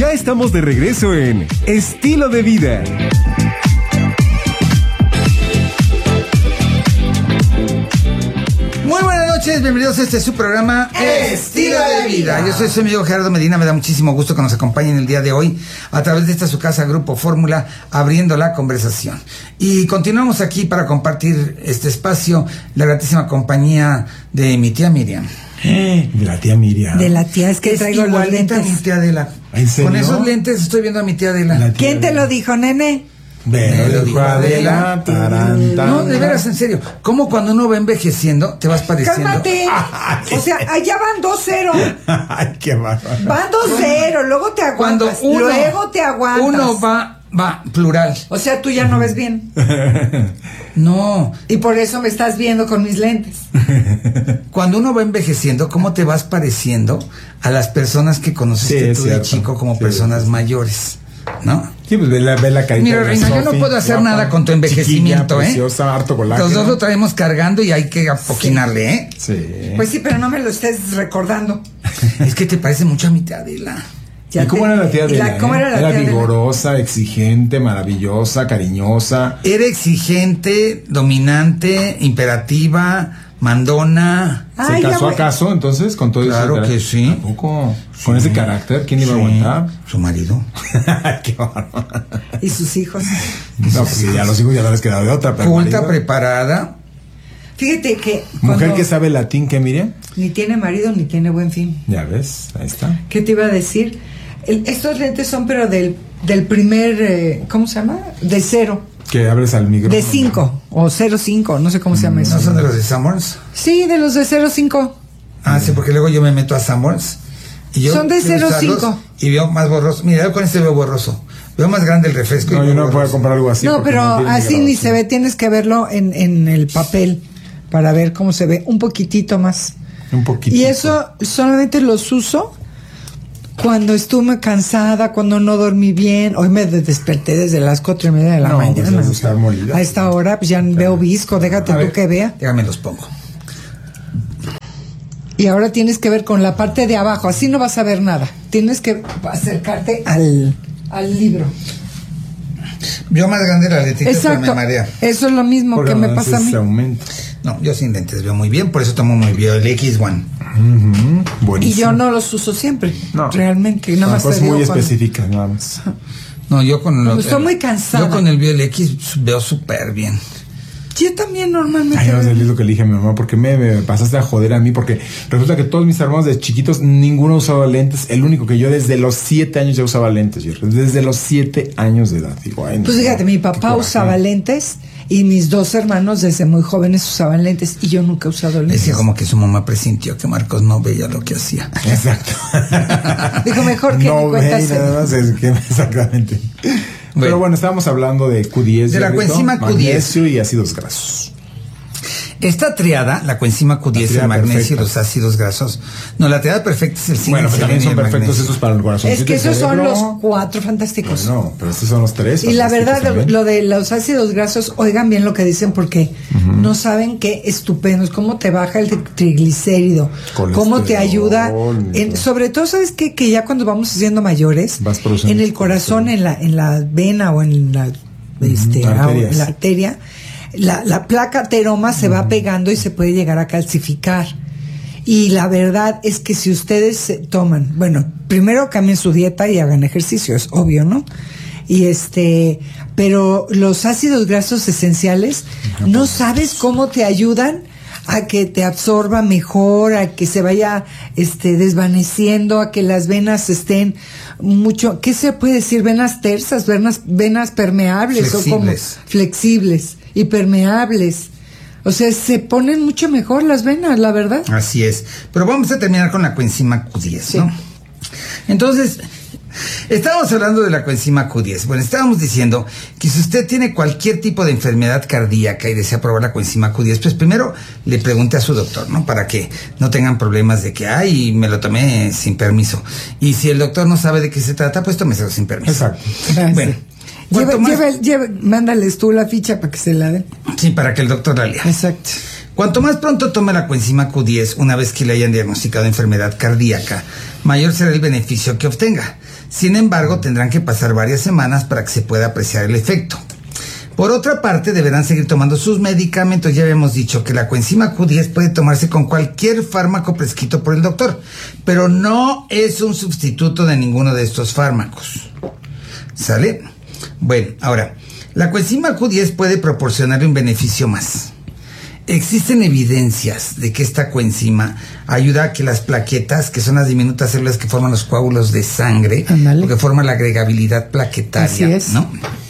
Ya estamos de regreso en Estilo de Vida. Muy buenas noches, bienvenidos a este su programa Estilo de Vida. Yo soy su amigo Gerardo Medina, me da muchísimo gusto que nos acompañen el día de hoy a través de esta su casa Grupo Fórmula, abriendo la conversación. Y continuamos aquí para compartir este espacio, la gratísima compañía de mi tía Miriam. De la tía Miriam. De la tía, es que traigo los lentes. A mi tía Adela. ¿En serio? Con esos lentes estoy viendo a mi tía Adela. ¿Quién te lo dijo, nene? Me lo dijo Adela. No, de veras, en serio. ¿Cómo cuando uno va envejeciendo te vas pareciendo? ¡Cálmate! O sea, allá van 2-0. Ay, qué bárbaro. Van 2-0, luego te aguantas. Luego te aguantas. Uno va plural. O sea, tú ya no ves bien. No. Y por eso me estás viendo con mis lentes. Cuando uno va envejeciendo, ¿cómo te vas pareciendo a las personas que conociste tú de chico como personas mayores? ¿No? Sí, pues ve la carita. Mira, Reina, yo no puedo hacer nada con tu envejecimiento, preciosa, harto colágeno. Los dos lo traemos cargando y hay que apoquinarle, ¿eh? Sí. Pues sí, pero no me lo estés recordando. Es que te parece mucho a mi tía Adela. ¿Y cómo era la tía Adela? ¿Cómo era la Era tía Adela? vigorosa, exigente, maravillosa, cariñosa. Era exigente, dominante, imperativa, mandona. ¿Se casó acaso entonces con todo eso? Claro que sí. ¿A poco? ¿Con ese carácter? ¿Quién iba a aguantar? Su marido. Qué bárbaro. ¿Y sus hijos? No, pues ya los hijos ya no les quedaba de otra. Pero Culta, marido. preparada. Fíjate que... Mujer que sabe latín, ¿qué, Miriam? Ni tiene marido ni tiene buen fin. Ya ves, ahí está. ¿Qué te iba a decir? Estos lentes son pero del primer... ¿cómo se llama? De 0. Que abres al micrófono. De 5 o 0.5, no sé cómo se llama eso. ¿No son de los de Sanborns? Sí, de los de 0.5. Ah, sí, porque luego yo me meto a Sanborns y yo Son de quiero 0.5. usarlos y veo más borroso. Mira, yo con este veo borroso. Veo más grande el refresco. No, y yo veo no puedo borroso. comprar algo así. No, porque pero tiene así ni grabación. se ve. Tienes que verlo en el papel para ver cómo se ve. Un poquitito más. Un poquito. Y eso solamente los uso cuando estuve cansada, cuando no dormí bien. Hoy me desperté desde las 4:30 de la mañana. Pues vas a estar molida. A esta hora pues ya veo visco, déjate A tú ver, que vea. Déjame los pongo. Y ahora tienes que ver con la parte de abajo, así no vas a ver nada. Tienes que acercarte al libro. Veo más grande la letrita, pero me Exacto. marea. Eso es lo mismo Porque que me además pasa a mí. se aumenta. No, yo sin lentes veo muy bien, por eso tomo muy bien el X1. Buenísimo. Y yo no los uso siempre. No. Realmente, nada más Cosas te digo muy cuando- específicas, nada más. No, yo con Cuando estoy muy cansada. Yo con el Biel X veo súper bien. Yo también normalmente. Ay, no sé, es lo que le dije a mi mamá, porque me pasaste a joder a mí, porque resulta que todos mis hermanos de chiquitos, ninguno usaba lentes. El único que yo desde los 7 años ya usaba lentes, yo, desde los 7 años de edad. Digo, ay, no, Pues fíjate, mi qué papá coraje. usaba lentes y mis 2 hermanos desde muy jóvenes usaban lentes y yo nunca he usado lentes. Decía como que su mamá presintió que Marcos no veía lo que hacía. Exacto. Dijo, mejor que no ni cuenta ve se nada más, es que exactamente. Pero bueno, estábamos hablando de Q10. De la Rito, coenzima Q10. magnesio y ácidos grasos. Esta triada, la coenzima Q10, La triada el magnesio y perfecta. los ácidos grasos. No, la triada perfecta es el zinc, Bueno, el pero también selenio son y el perfectos magnesio. estos para el corazón. Es que esos son los 4 fantásticos. Bueno, pero estos son los 3. Y la verdad, lo de los ácidos grasos, oigan bien lo que dicen porque no saben qué estupendos, cómo te baja el triglicérido, cómo te ayuda, sobre todo, ¿sabes qué? Que ya cuando vamos siendo mayores, Vas produciendo en el corazón, en la vena o en la, en la arteria, la placa ateroma se va pegando y se puede llegar a calcificar. Y la verdad es que si ustedes toman, bueno, primero cambien su dieta y hagan ejercicio, es obvio, ¿no? Y pero los ácidos grasos esenciales, no sabes cómo te ayudan a que te absorba mejor, a que se vaya desvaneciendo, a que las venas estén mucho, ¿qué se puede decir? Venas tersas, venas permeables, Flexibles. o como flexibles y permeables. O sea, se ponen mucho mejor las venas, la verdad. Así es. Pero vamos a terminar con la coenzima Q10, Sí. ¿no? Entonces, estábamos hablando de la coenzima Q10. Bueno, estábamos diciendo que si usted tiene cualquier tipo de enfermedad cardíaca y desea probar la coenzima Q10, pues primero le pregunte a su doctor, ¿no? Para que no tengan problemas de que, ay, me lo tomé sin permiso. Y si el doctor no sabe de qué se trata, pues tómeselo sin permiso. Exacto. Bueno. ¿Cuánto más? Mándales tú la ficha para que se la den. Sí, para que el doctor la lea. Exacto. Cuanto más pronto tome la coenzima Q10, una vez que le hayan diagnosticado enfermedad cardíaca, mayor será el beneficio que obtenga. Sin embargo, tendrán que pasar varias semanas para que se pueda apreciar el efecto. Por otra parte, deberán seguir tomando sus medicamentos. Ya habíamos dicho que la coenzima Q10 puede tomarse con cualquier fármaco prescrito por el doctor, pero no es un sustituto de ninguno de estos fármacos. ¿Sale? Bueno, ahora, la coenzima Q10 puede proporcionarle un beneficio más. Existen evidencias de que esta coenzima ayuda a que las plaquetas, que son las diminutas células que forman los coágulos de sangre, o que forman la agregabilidad plaquetaria, ¿no?,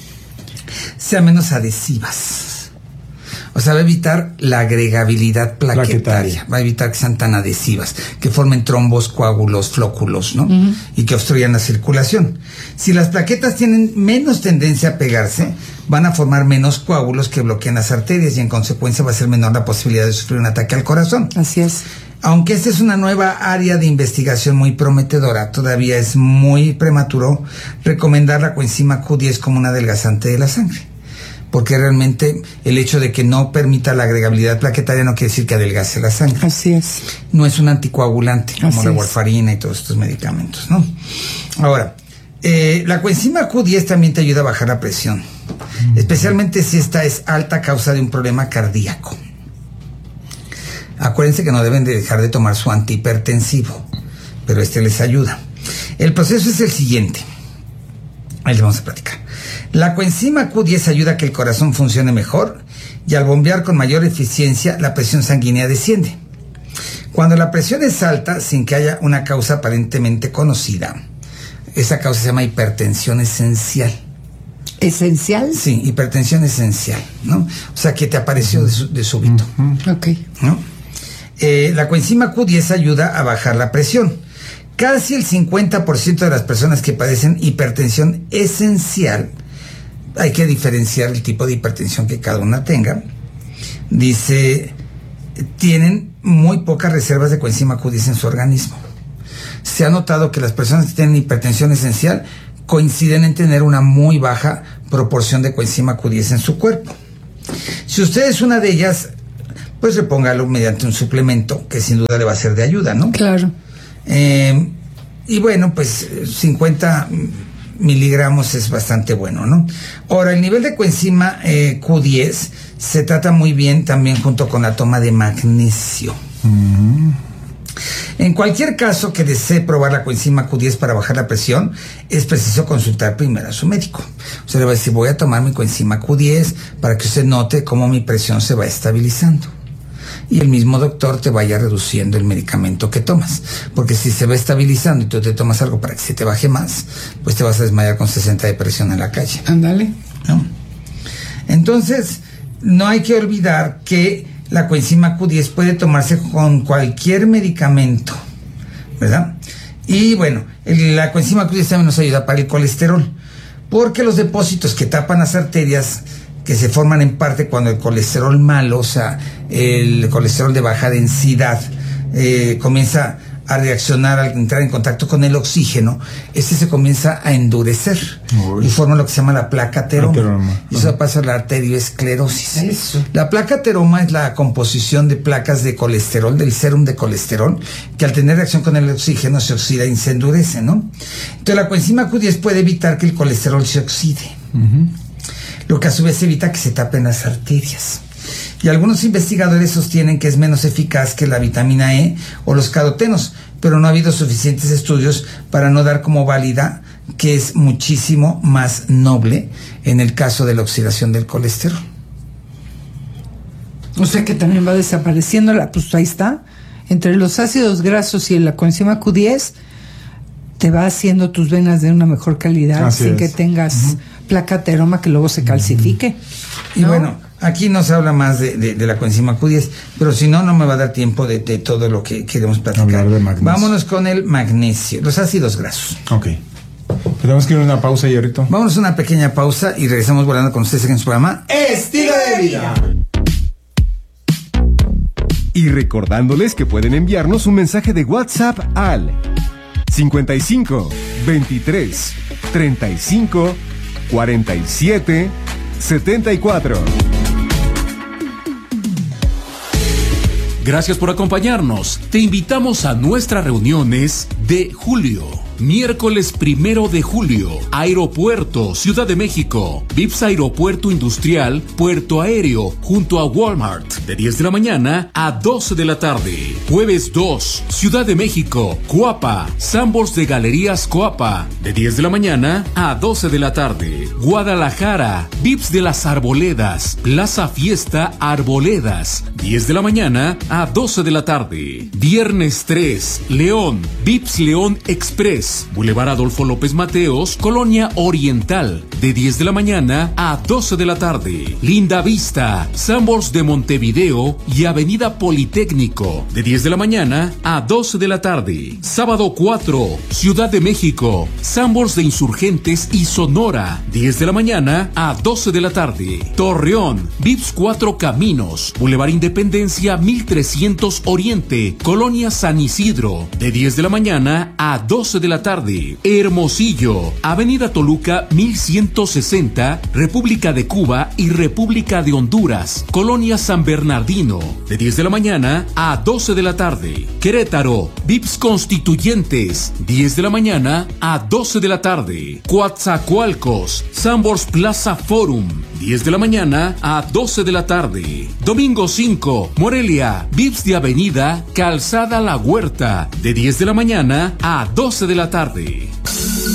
sean menos adhesivas. O sea, va a evitar la agregabilidad plaquetaria. Va a evitar que sean tan adhesivas, que formen trombos, coágulos, flóculos, ¿no? Y que obstruyan la circulación. Si las plaquetas tienen menos tendencia a pegarse, van a formar menos coágulos que bloquean las arterias y en consecuencia va a ser menor la posibilidad de sufrir un ataque al corazón. Así es. Aunque esta es una nueva área de investigación muy prometedora, todavía es muy prematuro recomendar la coenzima Q10 como un adelgazante de la sangre. Porque realmente el hecho de que no permita la agregabilidad plaquetaria no quiere decir que adelgace la sangre. Así es. No es un anticoagulante como la warfarina y todos estos medicamentos, ¿no? Ahora, la coenzima Q10 también te ayuda a bajar la presión, especialmente si esta es alta a causa de un problema cardíaco. Acuérdense que no deben de dejar de tomar su antihipertensivo, pero este les ayuda. El proceso es el siguiente. Ahí les vamos a platicar. La coenzima Q10 ayuda a que el corazón funcione mejor y al bombear con mayor eficiencia la presión sanguínea desciende. Cuando la presión es alta sin que haya una causa aparentemente conocida, esa causa se llama hipertensión esencial. ¿Esencial? Sí, hipertensión esencial, ¿no? O sea, que te apareció de súbito. Ok. ¿No? La coenzima Q10 ayuda a bajar la presión. Casi el 50% de las personas que padecen hipertensión esencial, hay que diferenciar el tipo de hipertensión que cada una tenga, dice, tienen muy pocas reservas de coenzima Q10 en su organismo. Se ha notado que las personas que tienen hipertensión esencial coinciden en tener una muy baja proporción de coenzima Q10 en su cuerpo. Si usted es una de ellas, pues repóngalo mediante un suplemento que sin duda le va a ser de ayuda, ¿no? Claro. Y bueno, pues 50 miligramos es bastante bueno, ¿no? Ahora, el nivel de coenzima Q10 se trata muy bien también junto con la toma de magnesio. En cualquier caso que desee probar la coenzima Q10 para bajar la presión, es preciso consultar primero a su médico. O sea, le va a decir, voy a tomar mi coenzima Q10 para que usted note cómo mi presión se va estabilizando. Y el mismo doctor te vaya reduciendo el medicamento que tomas. Porque si se va estabilizando y tú te tomas algo para que se te baje más, pues te vas a desmayar con 60 de presión en la calle. Ándale. ¿No? Entonces, no hay que olvidar que la coenzima Q10 puede tomarse con cualquier medicamento, ¿verdad? Y bueno, la coenzima Q10 también nos ayuda para el colesterol, porque los depósitos que tapan las arterias, que se forman en parte cuando el colesterol malo, o sea, el colesterol de baja densidad, comienza a reaccionar al entrar en contacto con el oxígeno, se comienza a endurecer. Uy. Y forma lo que se llama la placa ateroma. Y eso pasa a la arterioesclerosis. Eso. La placa ateroma es la composición de placas de colesterol, del sérum de colesterol, que al tener reacción con el oxígeno se oxida y se endurece, ¿no? Entonces la coenzima Q10 puede evitar que el colesterol se oxide, lo que a su vez evita que se tapen las arterias. Y algunos investigadores sostienen que es menos eficaz que la vitamina E o los carotenos, pero no ha habido suficientes estudios para no dar como válida que es muchísimo más noble en el caso de la oxidación del colesterol. O sea que también va desapareciendo, pues ahí está, entre los ácidos grasos y la coenzima Q10, te va haciendo tus venas de una mejor calidad. Así sin es. Que tengas placa ateroma que luego se calcifique. Y bueno, aquí no se habla más de la coenzima Q10, pero si no, no me va a dar tiempo de todo lo que queremos platicar. Vámonos con el magnesio, los ácidos grasos. Ok. Tenemos que ir a una pausa, Hierrito. Vámonos a una pequeña pausa y regresamos volando con ustedes en su programa Estilo de Vida. Y recordándoles que pueden enviarnos un mensaje de WhatsApp al 55 23 35 47 74. Gracias por acompañarnos. Te invitamos a nuestras reuniones de julio. Miércoles 1 de julio, Aeropuerto, Ciudad de México. VIPS Aeropuerto Industrial, Puerto Aéreo, junto a Walmart, de 10 de la mañana a 12 de la tarde. Jueves 2, Ciudad de México, Coapa, Sanborns de Galerías Coapa, de 10 de la mañana a 12 de la tarde. Guadalajara, VIPS de las Arboledas, Plaza Fiesta Arboledas, 10 de la mañana a 12 de la tarde. Viernes 3, León, VIPS León Express, Boulevard Adolfo López Mateos, Colonia Oriental, de 10 de la mañana a 12 de la tarde. Linda Vista, Sanborns de Montevideo y Avenida Politécnico, de 10 de la mañana a 12 de la tarde. Sábado 4, Ciudad de México, Sanborns de Insurgentes y Sonora, 10 de la mañana a 12 de la tarde. Torreón, VIPS 4 Caminos, Boulevard Independencia 1300 Oriente, Colonia San Isidro, de 10 de la mañana a 12 de la tarde. Hermosillo, Avenida Toluca 1160, República de Cuba y República de Honduras, Colonia San Bernardino, de 10 de la mañana a 12 de la tarde. Querétaro, VIPS Constituyentes, 10 de la mañana a 12 de la tarde. Coatzacoalcos, Sanborns Plaza Forum, 10 de la mañana a 12 de la tarde. Domingo 5, Morelia, VIPS de Avenida Calzada La Huerta, de 10 de la mañana a 12 de la tarde.